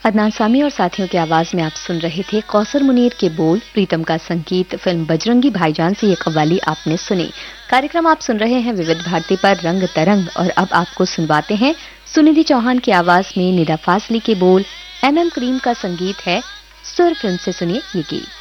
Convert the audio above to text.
अदनान सामी और साथियों की आवाज में आप सुन रहे थे कौसर मुनीर के बोल, प्रीतम का संगीत। फिल्म बजरंगी भाईजान से ये कव्वाली आपने सुनी। कार्यक्रम आप सुन रहे हैं विविध भारती पर रंग तरंग, और अब आपको सुनवाते हैं सुनिधि चौहान की आवाज में निदा फाजली के बोल, MM करीम का संगीत है। सुर फिल्म से सुनिए ये गीत।